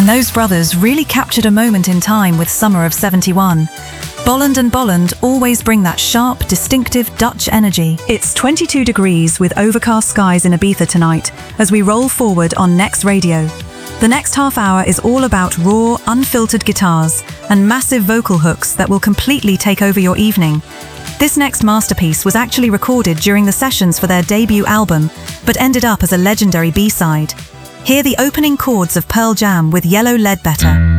those brothers really captured a moment in time with Summer of 71. Bolland and Bolland always bring that sharp, distinctive Dutch energy. It's 22 degrees with overcast skies in Ibiza tonight as we roll forward on Next Radio. The next half hour is all about raw, unfiltered guitars and massive vocal hooks that will completely take over your evening. This next masterpiece was actually recorded during the sessions for their debut album, but ended up as a legendary B-side. Hear the opening chords of Pearl Jam with Yellow Ledbetter.